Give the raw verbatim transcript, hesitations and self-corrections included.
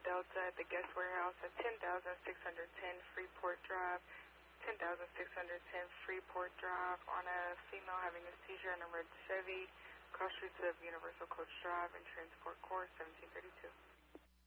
Delta at the guest warehouse at ten thousand six hundred ten Freeport Drive, ten thousand six hundred ten Freeport Drive on a female having a seizure in a red Chevy, cross streets of Universal Coach Drive and Transport Course seventeen thirty-two.